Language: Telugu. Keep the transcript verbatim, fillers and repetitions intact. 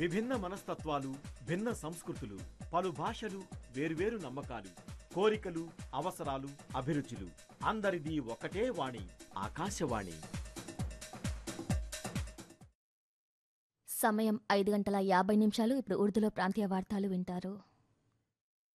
విభిన్న మనస్తత్వాలు, భిన్న సంస్కృతులు, పలు భాషలు, వేర్వేరు నమ్మకాలు, కోరికలు, అవసరాలు, అభిరుచులు, అందరిది ఒకటే వాణి, ఆకాశవాణి. సమయం ఐదు గంటల యాభై నిమిషాలు. ఇప్పుడు ఉర్దూలో ప్రాంతీయ వార్తలు వింటారు.